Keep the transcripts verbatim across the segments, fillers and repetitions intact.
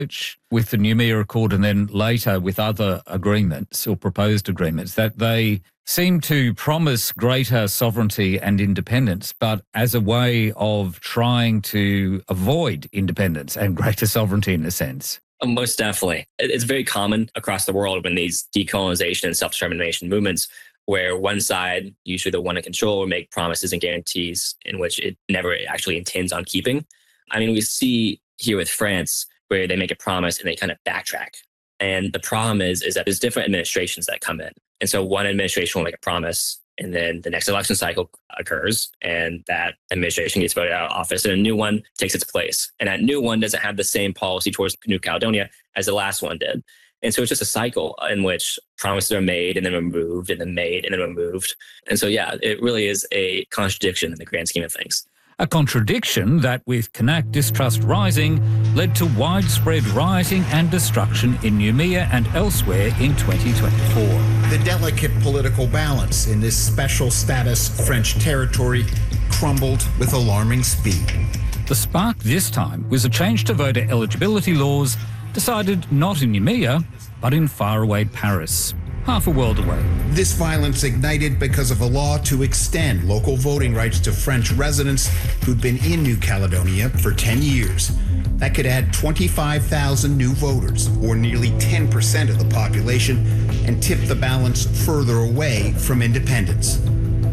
with the Noumea Accord and then later with other agreements or proposed agreements, that they seem to promise greater sovereignty and independence, but as a way of trying to avoid independence and greater sovereignty in a sense. Most definitely. It's very common across the world when these decolonization and self-determination movements where one side, usually the one in control, will make promises and guarantees in which it never actually intends on keeping. I mean, we see here with France where they make a promise and they kind of backtrack. And the problem is, is that there's different administrations that come in. And so one administration will make a promise and then the next election cycle occurs and that administration gets voted out of office and a new one takes its place. And that new one doesn't have the same policy towards New Caledonia as the last one did. And so it's just a cycle in which promises are made and then removed and then made and then removed. And so, yeah, it really is a contradiction in the grand scheme of things. A contradiction that, with Kanak distrust rising, led to widespread rioting and destruction in Noumea and elsewhere in twenty twenty-four. The delicate political balance in this special status French territory crumbled with alarming speed. The spark this time was a change to voter eligibility laws decided not in Noumea, but in faraway Paris, half a world away. This violence ignited because of a law to extend local voting rights to French residents who'd been in New Caledonia for ten years. That could add twenty-five thousand new voters, or nearly ten percent of the population, and tip the balance further away from independence.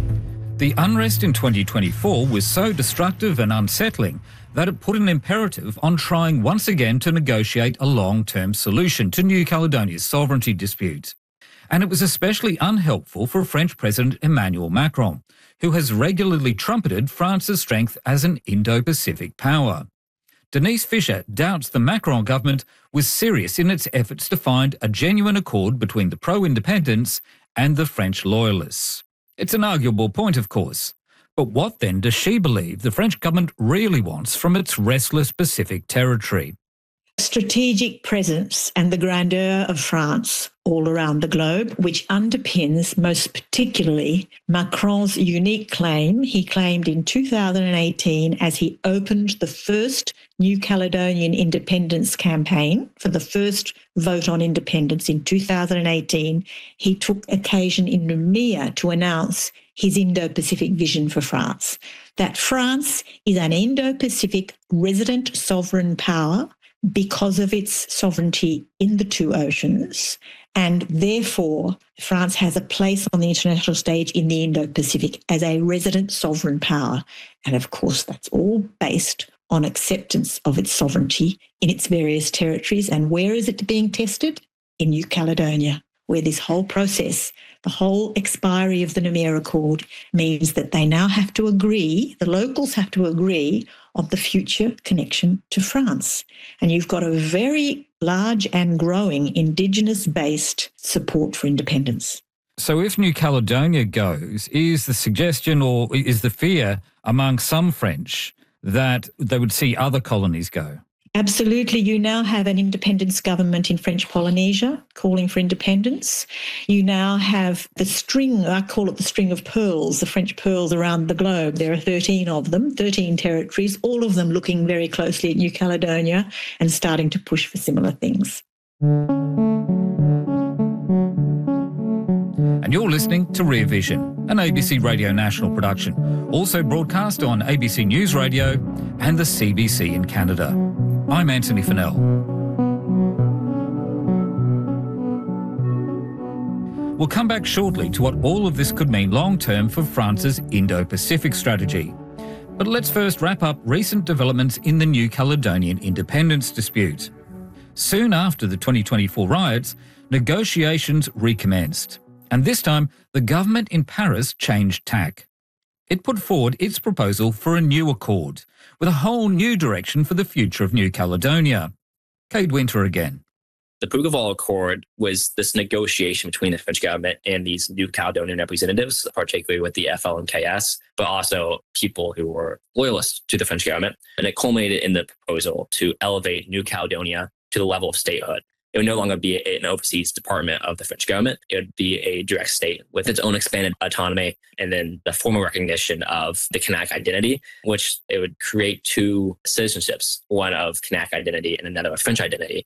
The unrest in twenty twenty-four was so destructive and unsettling that it put an imperative on trying once again to negotiate a long-term solution to New Caledonia's sovereignty dispute. And it was especially unhelpful for French President Emmanuel Macron, who has regularly trumpeted France's strength as an Indo-Pacific power. Denise Fisher doubts the Macron government was serious in its efforts to find a genuine accord between the pro-independence and the French loyalists. It's an arguable point, of course. But what then does she believe the French government really wants from its restless Pacific territory? Strategic presence and the grandeur of France all around the globe, which underpins most particularly Macron's unique claim he claimed in two thousand eighteen as he opened the first New Caledonian independence campaign for the first vote on independence in two thousand eighteen. He took occasion in Noumea to announce his Indo-Pacific vision for France, that France is an Indo-Pacific resident sovereign power because of its sovereignty in the two oceans, and therefore France has a place on the international stage in the Indo-Pacific as a resident sovereign power. And of course, that's all based on acceptance of its sovereignty in its various territories. And where is it being tested? In New Caledonia, where this whole process, the whole expiry of the Noumea Accord, means that they now have to agree, the locals have to agree on the future connection to France. And you've got a very large and growing Indigenous-based support for independence. So if New Caledonia goes, is the suggestion or is the fear among some French that they would see other colonies go? Absolutely. You now have an independence government in French Polynesia calling for independence. You now have the string, I call it the string of pearls, the French pearls around the globe. There are thirteen of them, thirteen territories, all of them looking very closely at New Caledonia and starting to push for similar things. And you're listening to Rear Vision, an A B C Radio National production, also broadcast on A B C News Radio and the C B C in Canada. I'm Anthony Fennell. We'll come back shortly to what all of this could mean long-term for France's Indo-Pacific strategy. But let's first wrap up recent developments in the New Caledonian independence dispute. Soon after the twenty twenty-four riots, negotiations recommenced. And this time, the government in Paris changed tack. It put forward its proposal for a new accord, with a whole new direction for the future of New Caledonia. Kate Winter again. The Bougival Accord was this negotiation between the French government and these New Caledonian representatives, particularly with the F L N K S, but also people who were loyalists to the French government. And it culminated in the proposal to elevate New Caledonia to the level of statehood. It would no longer be an overseas department of the French government. It would be a direct state with its own expanded autonomy, and then the formal recognition of the Kanak identity, which it would create two citizenships, one of Kanak identity and another of French identity.